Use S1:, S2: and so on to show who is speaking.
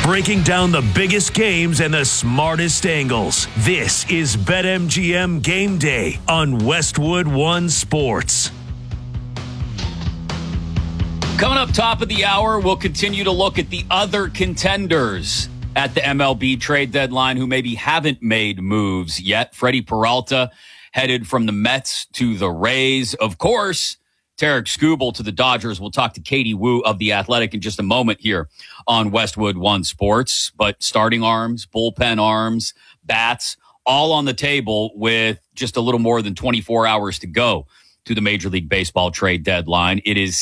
S1: breaking down the biggest games and the smartest angles. This is BetMGM Game Day on Westwood One Sports.
S2: Coming up top of the hour, we'll continue to look at the other contenders at the MLB trade deadline who maybe haven't made moves yet. Freddie Peralta headed from the Mets to the Rays. Of course, Tarek Skubal to the Dodgers. We'll talk to Katie Woo of The Athletic in just a moment here on Westwood One Sports. But starting arms, bullpen arms, bats, all on the table with just a little more than 24 hours to go to the Major League Baseball trade deadline. It is